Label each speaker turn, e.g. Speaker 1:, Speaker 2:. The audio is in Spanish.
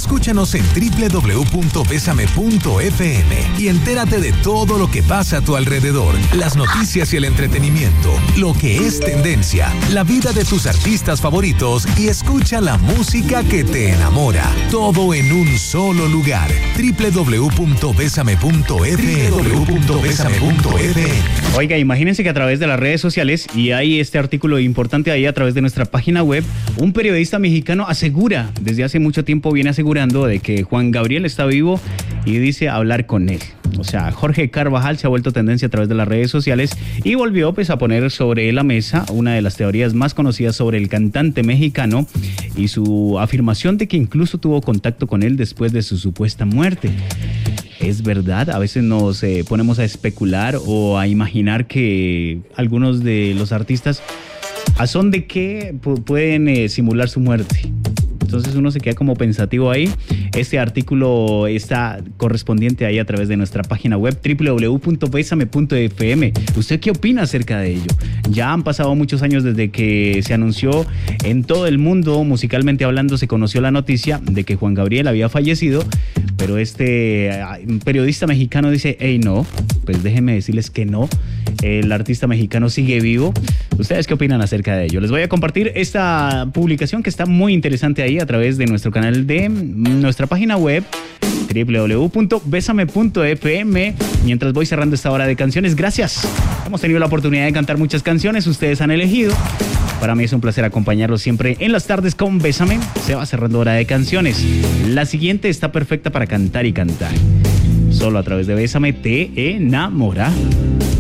Speaker 1: Escúchanos en www.besame.fm y entérate de todo lo que pasa a tu alrededor, las noticias y el entretenimiento, lo que es tendencia, la vida de tus artistas favoritos y escucha la música que te enamora. Todo en un solo lugar. www.besame.fm.
Speaker 2: Oiga, imagínense que a través de las redes sociales, y hay este artículo importante ahí a través de nuestra página web, un periodista mexicano asegura, desde hace mucho tiempo viene asegurando de que Juan Gabriel está vivo y dice hablar con él. O sea, Jorge Carvajal se ha vuelto tendencia a través de las redes sociales y volvió pues a poner sobre la mesa una de las teorías más conocidas sobre el cantante mexicano y su afirmación de que incluso tuvo contacto con él después de su supuesta muerte. ¿Es verdad? A veces nos ponemos a especular o a imaginar que algunos de los artistas, ¿a son de qué pueden simular su muerte? Entonces uno se queda como pensativo ahí. Este artículo está correspondiente ahí a través de nuestra página web www.besame.fm. ¿Usted qué opina acerca de ello? Ya han pasado muchos años desde que se anunció en todo el mundo, musicalmente hablando, se conoció la noticia de que Juan Gabriel había fallecido, pero este periodista mexicano dice, hey, no, pues déjenme decirles que no, el artista mexicano sigue vivo. ¿Ustedes qué opinan acerca de ello? Les voy a compartir esta publicación que está muy interesante ahí a través de nuestro canal de nuestra página web www.besame.fm. Mientras voy cerrando esta hora de canciones, gracias. Hemos tenido la oportunidad de cantar muchas canciones, ustedes han elegido. Para mí es un placer acompañarlos siempre en las tardes con Bésame. Se va cerrando hora de canciones. La siguiente está perfecta para cantar y cantar. Solo a través de Bésame te enamora.